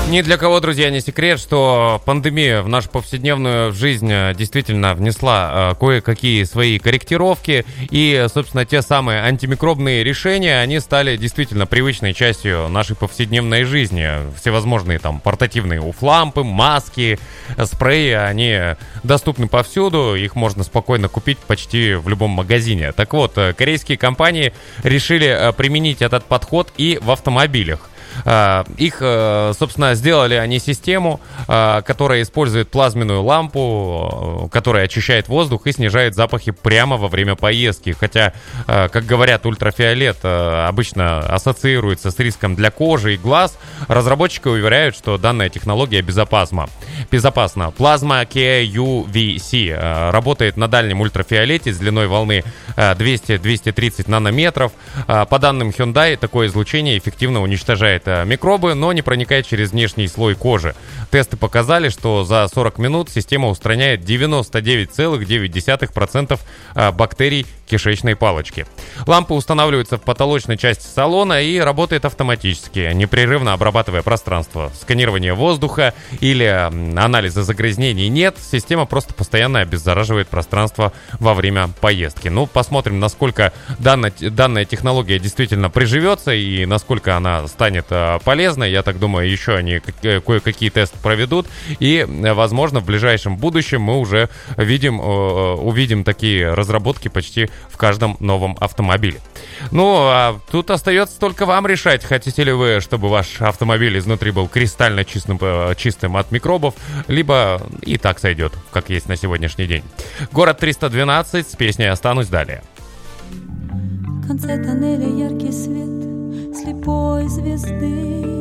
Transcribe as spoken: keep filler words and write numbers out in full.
Ни для кого, друзья, не секрет, что пандемия в нашу повседневную жизнь действительно внесла кое-какие свои корректировки. И, собственно, те самые антимикробные решения, они стали действительно привычной частью нашей повседневной жизни. Всевозможные там портативные уф-лампы, маски, спреи, они доступны повсюду. Их можно спокойно купить почти в любом магазине. Так вот, корейские компании решили применить этот подход и в автомобилях. Их, собственно, сделали они систему, которая использует плазменную лампу, которая очищает воздух и снижает запахи прямо во время поездки. Хотя, как говорят, ультрафиолет обычно ассоциируется с риском для кожи и глаз, разработчики уверяют, что данная технология безопасна. Безопасна. Плазма кей ю ви си работает на дальнем ультрафиолете с длиной волны двести - двести тридцать нанометров. По данным Hyundai, такое излучение эффективно уничтожает микробы, но не проникает через внешний слой кожи. Тесты показали, что за сорок минут система устраняет девяносто девять целых девять десятых процента бактерий кишечной палочки. Лампа устанавливается в потолочной части салона и работает автоматически, непрерывно обрабатывая пространство. Сканирования воздуха или анализа загрязнений нет, система просто постоянно обеззараживает пространство во время поездки. Ну, посмотрим, насколько данная, данная технология действительно приживется и насколько она станет полезной. Я так думаю, еще они кое-какие тесты проведут, и, возможно, в ближайшем будущем мы уже видим, увидим такие разработки почти в каждом новом автомобиле. Ну, а тут остается только вам решать, хотите ли вы, чтобы ваш автомобиль изнутри был кристально чистым, чистым от микробов, либо и так сойдет, как есть на сегодняшний день. Город триста двенадцать с песней «Останусь» далее. В конце тоннеля яркий свет слепой звезды.